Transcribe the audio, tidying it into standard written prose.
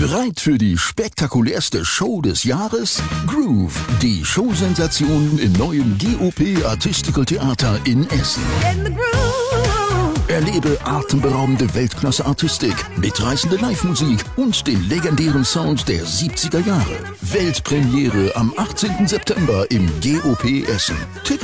Bereit für die spektakulärste Show des Jahres? Groove, die Showsensation im neuen GOP Artistical Theater in Essen. Erlebe atemberaubende Weltklasse-Artistik, mitreißende Live-Musik und den legendären Sound der 70er Jahre. Weltpremiere am 18. September im GOP Essen.